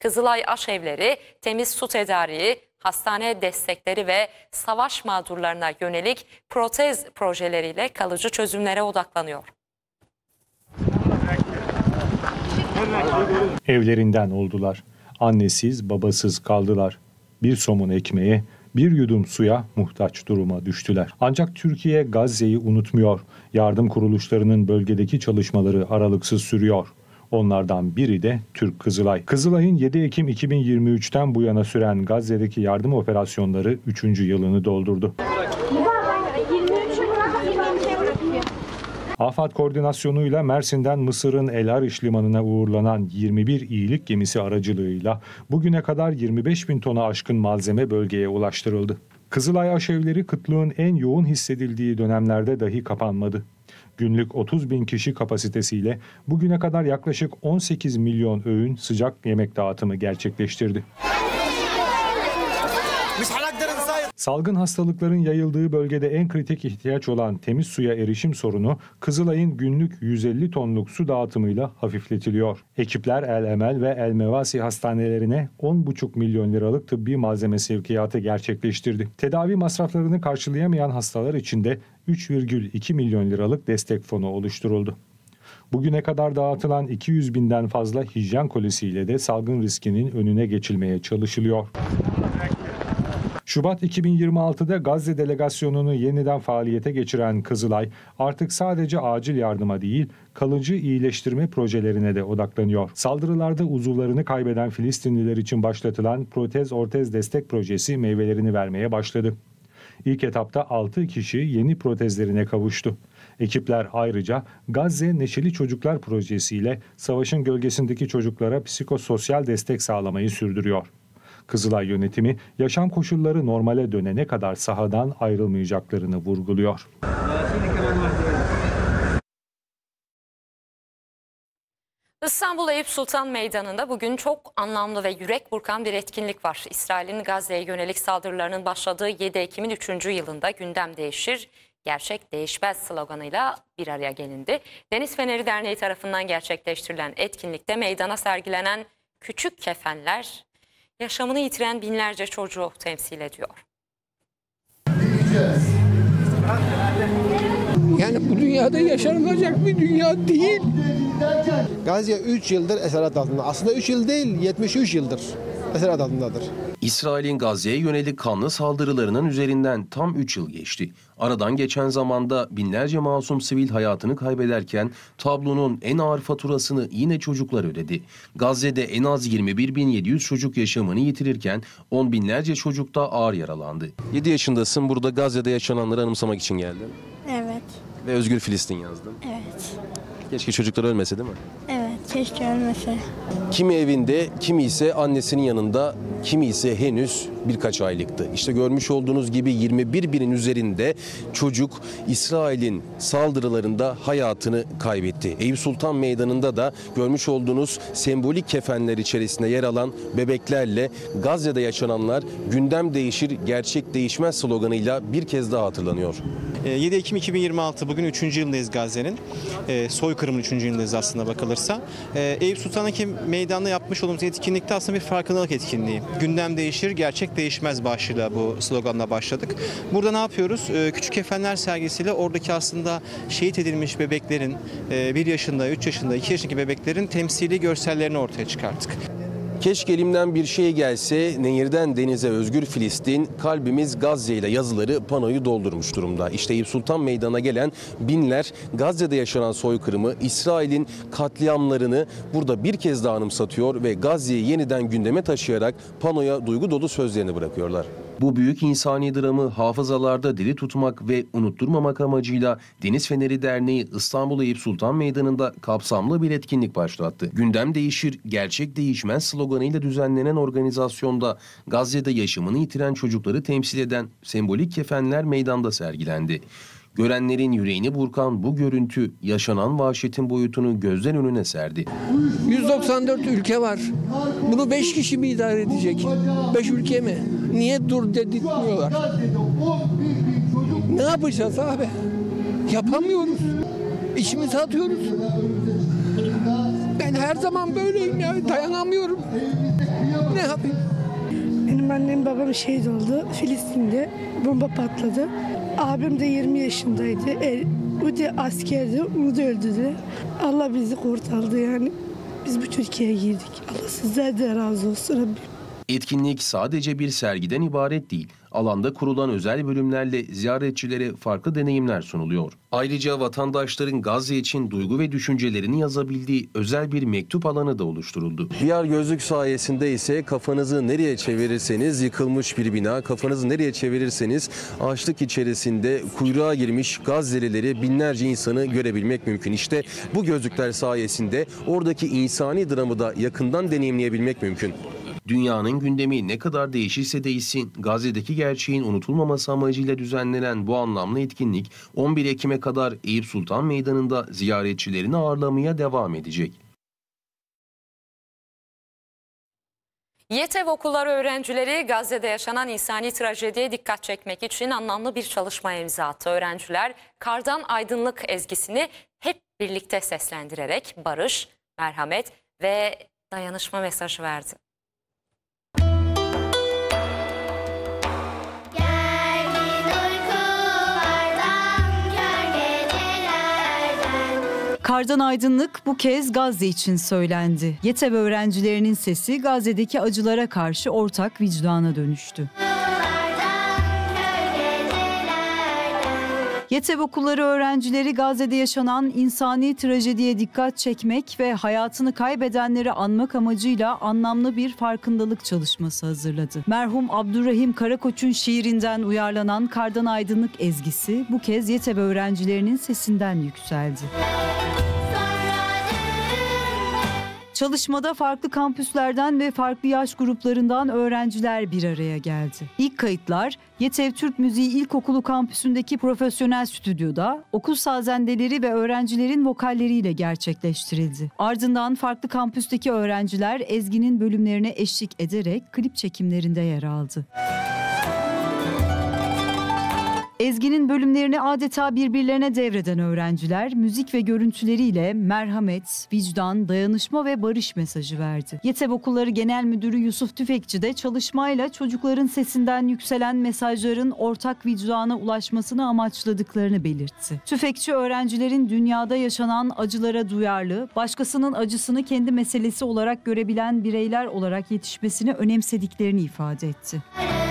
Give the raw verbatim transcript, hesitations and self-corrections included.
Kızılay Aşevleri, temiz su tedariği, hastane destekleri ve savaş mağdurlarına yönelik protez projeleriyle kalıcı çözümlere odaklanıyor. Evlerinden oldular. Annesiz, babasız kaldılar. Bir somun ekmeğe, bir yudum suya muhtaç duruma düştüler. Ancak Türkiye Gazze'yi unutmuyor. Yardım kuruluşlarının bölgedeki çalışmaları aralıksız sürüyor. Onlardan biri de Türk Kızılay. Kızılay'ın yedi Ekim iki bin yirmi üç'ten bu yana süren Gazze'deki yardım operasyonları üçüncü yılını doldurdu. AFAD koordinasyonuyla Mersin'den Mısır'ın El Ariş limanına uğurlanan yirmi bir iyilik gemisi aracılığıyla bugüne kadar yirmi beş bin tona aşkın malzeme bölgeye ulaştırıldı. Kızılay Aşevleri kıtlığın en yoğun hissedildiği dönemlerde dahi kapanmadı. Günlük otuz bin kişi kapasitesiyle bugüne kadar yaklaşık on sekiz milyon öğün sıcak yemek dağıtımı gerçekleştirdi. Salgın hastalıkların yayıldığı bölgede en kritik ihtiyaç olan temiz suya erişim sorunu Kızılay'ın günlük yüz elli tonluk su dağıtımıyla hafifletiliyor. Ekipler El Emel ve El Mevasi hastanelerine on buçuk milyon liralık tıbbi malzeme sevkiyatı gerçekleştirdi. Tedavi masraflarını karşılayamayan hastalar için de üç virgül iki milyon liralık destek fonu oluşturuldu. Bugüne kadar dağıtılan iki yüz binden fazla hijyen kolisiyle de salgın riskinin önüne geçilmeye çalışılıyor. Şubat iki bin yirmi altı'da Gazze delegasyonunu yeniden faaliyete geçiren Kızılay artık sadece acil yardıma değil, kalıcı iyileştirme projelerine de odaklanıyor. Saldırılarda uzuvlarını kaybeden Filistinliler için başlatılan protez ortez destek projesi meyvelerini vermeye başladı. İlk etapta altı kişi yeni protezlerine kavuştu. Ekipler ayrıca Gazze Neşeli Çocuklar projesiyle savaşın gölgesindeki çocuklara psikososyal destek sağlamayı sürdürüyor. Kızılay yönetimi yaşam koşulları normale dönene kadar sahadan ayrılmayacaklarını vurguluyor. İstanbul Eyüp Sultan Meydanı'nda bugün çok anlamlı ve yürek burkan bir etkinlik var. İsrail'in Gazze'ye yönelik saldırılarının başladığı yedi Ekim'in üçüncü yılında gündem değişir, gerçek değişmez sloganıyla bir araya gelindi. Deniz Feneri Derneği tarafından gerçekleştirilen etkinlikte meydana sergilenen küçük kefenler yaşamını yitiren binlerce çocuğu temsil ediyor. Yani bu dünyada yaşanılacak bir dünya değil. Gazze üç yıldır esaret altında. Aslında üç yıl değil, yetmiş üç yıldır esaret altındadır. İsrail'in Gazze'ye yönelik kanlı saldırılarının üzerinden tam üç yıl geçti. Aradan geçen zamanda binlerce masum sivil hayatını kaybederken tablonun en ağır faturasını yine çocuklar ödedi. Gazze'de en az yirmi bir bin yedi yüz çocuk yaşamını yitirirken on binlerce çocuk da ağır yaralandı. yedi yaşındasın, burada Gazze'de yaşananları anımsamak için geldin. Evet. Ve Özgür Filistin yazdın. Evet. Keşke çocuklar ölmese, değil mi? Evet, keşke ölmese. Kimi evinde, kimi ise annesinin yanında, kimi ise henüz birkaç aylıktı. İşte görmüş olduğunuz gibi yirmi bir binin üzerinde çocuk İsrail'in saldırılarında hayatını kaybetti. Eyüp Sultan Meydanı'nda da görmüş olduğunuz sembolik kefenler içerisinde yer alan bebeklerle Gazze'de yaşananlar gündem değişir, gerçek değişmez sloganıyla bir kez daha hatırlanıyor. yedi Ekim iki bin yirmi altı, bugün üçüncü yılındayız Gazze'nin. Soykırımın üçüncü yılındayız aslında bakılırsa. Eyüp Sultan'daki meydanda yapmış olduğumuz etkinlikte aslında bir farkındalık etkinliği. Gündem değişir, gerçek değişmez başlığıyla bu sloganla başladık. Burada ne yapıyoruz? Küçük kefenler sergisiyle oradaki aslında şehit edilmiş bebeklerin, bir yaşında, üç yaşında, iki yaşındaki bebeklerin temsili görsellerini ortaya çıkarttık. Keşke elimden bir şey gelse, nehirden denize özgür Filistin, kalbimiz Gazze ile yazıları panoyu doldurmuş durumda. İşte Eyüp Sultan Meydanı'na gelen binler Gazze'de yaşanan soykırımı, İsrail'in katliamlarını burada bir kez daha anımsatıyor ve Gazze'yi yeniden gündeme taşıyarak panoya duygu dolu sözlerini bırakıyorlar. Bu büyük insani dramı hafızalarda diri tutmak ve unutturmamak amacıyla Deniz Feneri Derneği İstanbul Eyüp Sultan Meydanı'nda kapsamlı bir etkinlik başlattı. Gündem değişir, gerçek değişmez sloganıyla düzenlenen organizasyonda Gazze'de yaşamını yitiren çocukları temsil eden sembolik kefenler meydanda sergilendi. Görenlerin yüreğini burkan bu görüntü yaşanan vahşetin boyutunu gözler önüne serdi. yüz doksan dört ülke var. Bunu beş kişi mi idare edecek? beş ülke mi? Niye dur dedirtmiyorlar? Ne yapacağız abi? Yapamıyoruz. İçimizi atıyoruz. Ben her zaman böyleyim ya. Dayanamıyorum. Ne yapayım? Benim annem babam şehit oldu. Filistin'de bomba patladı. Abim de yirmi yaşındaydı. E, o da askerdi. Onu da öldürdü. Allah bizi kurtardı yani. Biz bu Türkiye'ye girdik. Allah sizden de razı olsun Rabbim. Etkinlik sadece bir sergiden ibaret değil. Alanda kurulan özel bölümlerle ziyaretçilere farklı deneyimler sunuluyor. Ayrıca vatandaşların Gazze için duygu ve düşüncelerini yazabildiği özel bir mektup alanı da oluşturuldu. V R gözlük sayesinde ise kafanızı nereye çevirirseniz yıkılmış bir bina, kafanızı nereye çevirirseniz açlık içerisinde kuyruğa girmiş Gazze'lileri, binlerce insanı görebilmek mümkün. İşte bu gözlükler sayesinde oradaki insani dramı da yakından deneyimleyebilmek mümkün. Dünyanın gündemi ne kadar değişirse değişsin, Gazze'deki gerçeğin unutulmaması amacıyla düzenlenen bu anlamlı etkinlik on bir Ekim'e kadar Eyüp Sultan Meydanı'nda ziyaretçilerini ağırlamaya devam edecek. YETEV okulları öğrencileri Gazze'de yaşanan insani trajediye dikkat çekmek için anlamlı bir çalışmaya imza attı. Öğrenciler Kardan Aydınlık ezgisini hep birlikte seslendirerek barış, merhamet ve dayanışma mesajı verdi. Kardan Aydınlık bu kez Gazze için söylendi. YETEV öğrencilerinin sesi Gazze'deki acılara karşı ortak vicdana dönüştü. YETEV okulları öğrencileri Gazze'de yaşanan insani trajediye dikkat çekmek ve hayatını kaybedenleri anmak amacıyla anlamlı bir farkındalık çalışması hazırladı. Merhum Abdurrahim Karakoç'un şiirinden uyarlanan Kardan Aydınlık ezgisi bu kez YETEV öğrencilerinin sesinden yükseldi. Çalışmada farklı kampüslerden ve farklı yaş gruplarından öğrenciler bir araya geldi. İlk kayıtlar YETEV Türk Müziği İlkokulu kampüsündeki profesyonel stüdyoda okul sazendeleri ve öğrencilerin vokalleriyle gerçekleştirildi. Ardından farklı kampüsteki öğrenciler ezginin bölümlerine eşlik ederek klip çekimlerinde yer aldı. Ezginin bölümlerini adeta birbirlerine devreden öğrenciler müzik ve görüntüleriyle merhamet, vicdan, dayanışma ve barış mesajı verdi. YETEV Okulları Genel Müdürü Yusuf Tüfekçi de çalışmayla çocukların sesinden yükselen mesajların ortak vicdana ulaşmasını amaçladıklarını belirtti. Tüfekçi öğrencilerin dünyada yaşanan acılara duyarlı, başkasının acısını kendi meselesi olarak görebilen bireyler olarak yetişmesini önemsediklerini ifade etti.